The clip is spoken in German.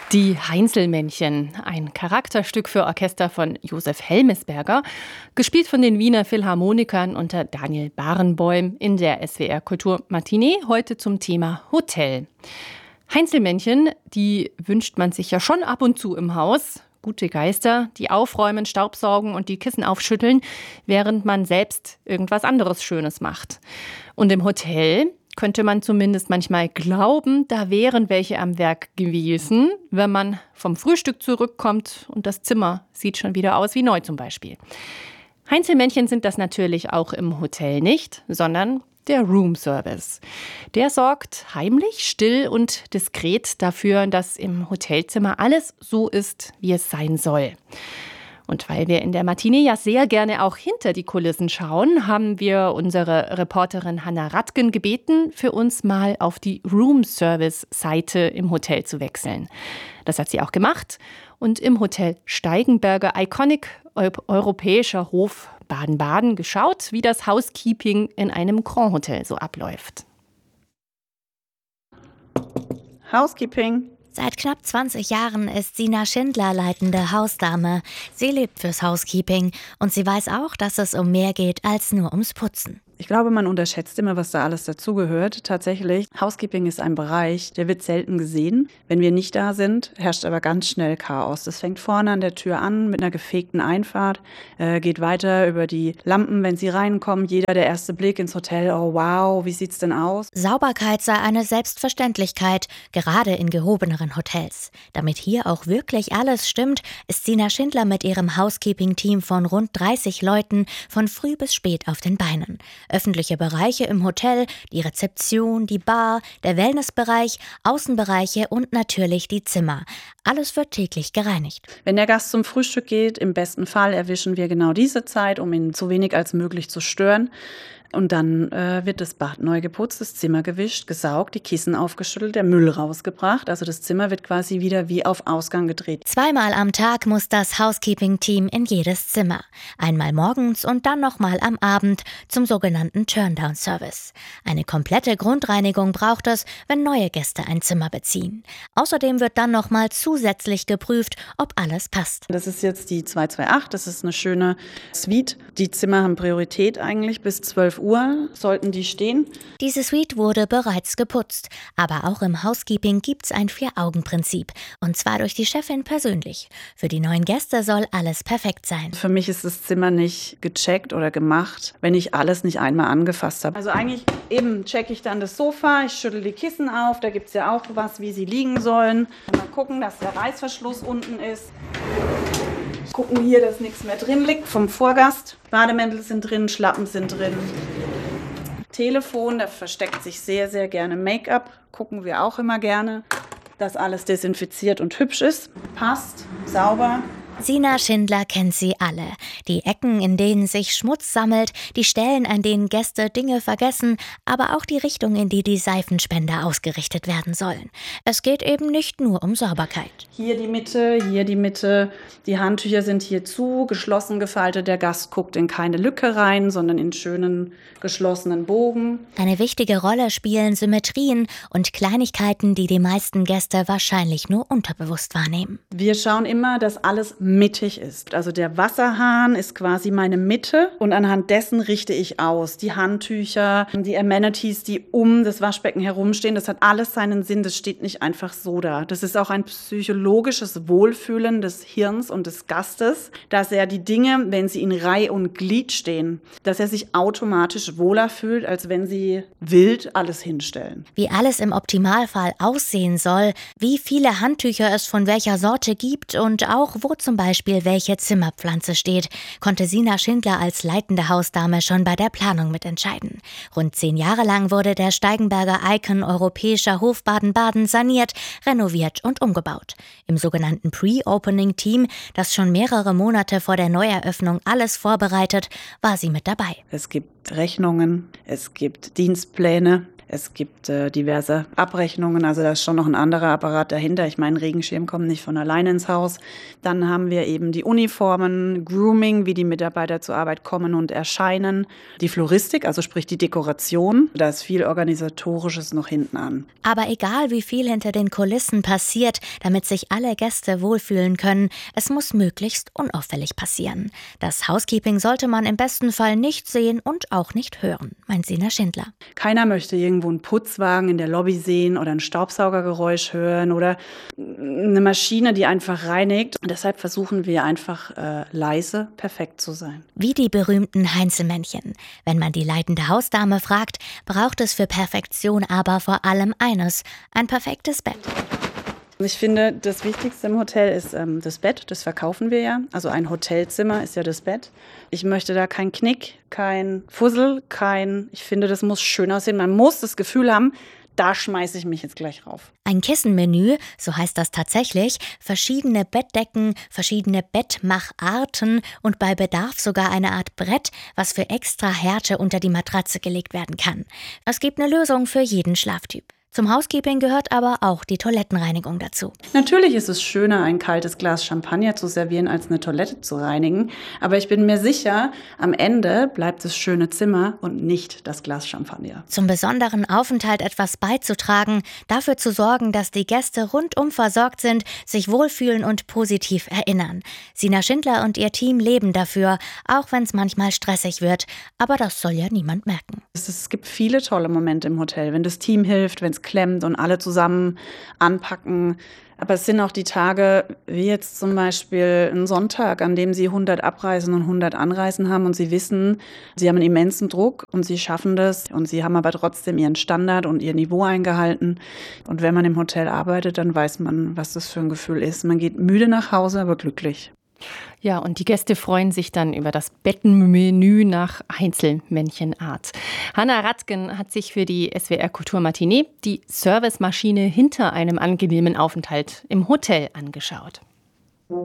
Die Heinzelmännchen, ein Charakterstück für Orchester von Josef Helmesberger, gespielt von den Wiener Philharmonikern unter Daniel Barenboim in der SWR Kultur Matinee, heute zum Thema Hotel. Heinzelmännchen, die wünscht man sich ja schon ab und zu im Haus. Gute Geister, die aufräumen, Staubsaugen und die Kissen aufschütteln, während man selbst irgendwas anderes Schönes macht. Und im Hotel könnte man zumindest manchmal glauben, da wären welche am Werk gewesen, wenn man vom Frühstück zurückkommt und das Zimmer sieht schon wieder aus wie neu zum Beispiel. Heinzelmännchen sind das natürlich auch im Hotel nicht, sondern der Roomservice. Der sorgt heimlich, still und diskret dafür, dass im Hotelzimmer alles so ist, wie es sein soll. Und weil wir in der Matinee ja sehr gerne auch hinter die Kulissen schauen, haben wir unsere Reporterin Hanna Radgen gebeten, für uns mal auf die Roomservice-Seite im Hotel zu wechseln. Das hat sie auch gemacht und im Hotel Steigenberger Iconic Europäischer Hof Baden-Baden geschaut, wie das Housekeeping in einem Grand Hotel so abläuft. Housekeeping. Seit knapp 20 Jahren ist Sina Schindler leitende Hausdame. Sie lebt fürs Housekeeping und sie weiß auch, dass es um mehr geht als nur ums Putzen. Ich glaube, man unterschätzt immer, was da alles dazugehört. Tatsächlich, Housekeeping ist ein Bereich, der wird selten gesehen. Wenn wir nicht da sind, herrscht aber ganz schnell Chaos. Das fängt vorne an der Tür an mit einer gefegten Einfahrt, geht weiter über die Lampen, wenn sie reinkommen. Jeder, der erste Blick ins Hotel, oh wow, wie sieht's denn aus? Sauberkeit sei eine Selbstverständlichkeit, gerade in gehobeneren Hotels. Damit hier auch wirklich alles stimmt, ist Sina Schindler mit ihrem Housekeeping-Team von rund 30 Leuten von früh bis spät auf den Beinen. Öffentliche Bereiche im Hotel, die Rezeption, die Bar, der Wellnessbereich, Außenbereiche und natürlich die Zimmer. Alles wird täglich gereinigt. Wenn der Gast zum Frühstück geht, im besten Fall erwischen wir genau diese Zeit, um ihn so wenig als möglich zu stören. Und dann wird das Bad neu geputzt, das Zimmer gewischt, gesaugt, die Kissen aufgeschüttelt, der Müll rausgebracht. Also das Zimmer wird quasi wieder wie auf Ausgang gedreht. 2-mal am Tag muss das Housekeeping-Team in jedes Zimmer. Einmal morgens und dann nochmal am Abend zum sogenannten Turndown-Service. Eine komplette Grundreinigung braucht es, wenn neue Gäste ein Zimmer beziehen. Außerdem wird dann nochmal zusätzlich geprüft, ob alles passt. Das ist jetzt die 228, das ist eine schöne Suite. Die Zimmer haben Priorität eigentlich bis 12 Uhr sollten die stehen. Diese Suite wurde bereits geputzt. Aber auch im Housekeeping gibt's ein 4-Augen-Prinzip. Und zwar durch die Chefin persönlich. Für die neuen Gäste soll alles perfekt sein. Für mich ist das Zimmer nicht gecheckt oder gemacht, wenn ich alles nicht einmal angefasst habe. Also eigentlich eben checke ich dann das Sofa, ich schüttel die Kissen auf, da gibt's ja auch was, wie sie liegen sollen. Mal gucken, dass der Reißverschluss unten ist. Gucken hier, dass nichts mehr drin liegt vom Vorgast. Bademäntel sind drin, Schlappen sind drin. Telefon, da versteckt sich sehr, sehr gerne Make-up. Gucken wir auch immer gerne, dass alles desinfiziert und hübsch ist. Passt, sauber. Sina Schindler kennt sie alle. Die Ecken, in denen sich Schmutz sammelt, die Stellen, an denen Gäste Dinge vergessen, aber auch die Richtung, in die die Seifenspender ausgerichtet werden sollen. Es geht eben nicht nur um Sauberkeit. Hier die Mitte. Die Handtücher sind hier zu, geschlossen gefaltet. Der Gast guckt in keine Lücke rein, sondern in schönen, geschlossenen Bogen. Eine wichtige Rolle spielen Symmetrien und Kleinigkeiten, die die meisten Gäste wahrscheinlich nur unterbewusst wahrnehmen. Wir schauen immer, dass alles mittig ist. Also der Wasserhahn ist quasi meine Mitte und anhand dessen richte ich aus. Die Handtücher, die Amenities, die um das Waschbecken herumstehen, das hat alles seinen Sinn. Das steht nicht einfach so da. Das ist auch ein psychologisches Wohlfühlen des Hirns und des Gastes, dass er die Dinge, wenn sie in Reih und Glied stehen, dass er sich automatisch wohler fühlt, als wenn sie wild alles hinstellen. Wie alles im Optimalfall aussehen soll, wie viele Handtücher es von welcher Sorte gibt und auch wo zum Beispiel welche Zimmerpflanze steht, konnte Sina Schindler als leitende Hausdame schon bei der Planung mitentscheiden. Rund 10 Jahre lang wurde der Steigenberger Icon Europäischer Hof Baden-Baden saniert, renoviert und umgebaut. Im sogenannten Pre-Opening-Team, das schon mehrere Monate vor der Neueröffnung alles vorbereitet, war sie mit dabei. Es gibt Rechnungen, es gibt Dienstpläne, Es gibt diverse Abrechnungen, also da ist schon noch ein anderer Apparat dahinter. Ich meine, ein Regenschirm kommt nicht von alleine ins Haus. Dann haben wir eben die Uniformen, Grooming, wie die Mitarbeiter zur Arbeit kommen und erscheinen. Die Floristik, also sprich die Dekoration. Da ist viel Organisatorisches noch hinten an. Aber egal, wie viel hinter den Kulissen passiert, damit sich alle Gäste wohlfühlen können, es muss möglichst unauffällig passieren. Das Housekeeping sollte man im besten Fall nicht sehen und auch nicht hören, meint Sina Schindler. Keiner möchte irgendwo einen Putzwagen in der Lobby sehen oder ein Staubsaugergeräusch hören oder eine Maschine, die einfach reinigt. Und deshalb versuchen wir einfach leise perfekt zu sein. Wie die berühmten Heinzelmännchen. Wenn man die leitende Hausdame fragt, braucht es für Perfektion aber vor allem eines: ein perfektes Bett. Ich finde, das Wichtigste im Hotel ist das Bett. Das verkaufen wir ja. Also ein Hotelzimmer ist ja das Bett. Ich möchte da keinen Knick, kein Fussel, ich finde, das muss schön aussehen. Man muss das Gefühl haben, da schmeiße ich mich jetzt gleich rauf. Ein Kissenmenü, so heißt das tatsächlich, verschiedene Bettdecken, verschiedene Bettmacharten und bei Bedarf sogar eine Art Brett, was für extra Härte unter die Matratze gelegt werden kann. Es gibt eine Lösung für jeden Schlaftyp. Zum Housekeeping gehört aber auch die Toilettenreinigung dazu. Natürlich ist es schöner, ein kaltes Glas Champagner zu servieren, als eine Toilette zu reinigen. Aber ich bin mir sicher, am Ende bleibt das schöne Zimmer und nicht das Glas Champagner. Zum besonderen Aufenthalt etwas beizutragen, dafür zu sorgen, dass die Gäste rundum versorgt sind, sich wohlfühlen und positiv erinnern. Sina Schindler und ihr Team leben dafür, auch wenn es manchmal stressig wird. Aber das soll ja niemand merken. Es gibt viele tolle Momente im Hotel, wenn das Team hilft, wenn es klemmt und alle zusammen anpacken. Aber es sind auch die Tage, wie jetzt zum Beispiel ein Sonntag, an dem sie 100 Abreisen und 100 Anreisen haben und sie wissen, sie haben einen immensen Druck und sie schaffen das und sie haben aber trotzdem ihren Standard und ihr Niveau eingehalten. Und wenn man im Hotel arbeitet, dann weiß man, was das für ein Gefühl ist. Man geht müde nach Hause, aber glücklich. Ja, und die Gäste freuen sich dann über das Bettenmenü nach Heinzelmännchenart. Hanna Ratzgen hat sich für die SWR Kultur Matinee die Servicemaschine hinter einem angenehmen Aufenthalt im Hotel angeschaut.